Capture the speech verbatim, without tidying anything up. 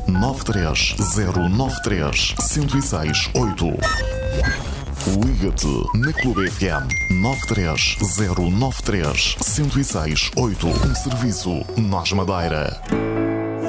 nove três zero nove três zero seis oito. Liga-te na Clube F M nove três zero nove três zero seis oito. Um serviço Nós Madeira.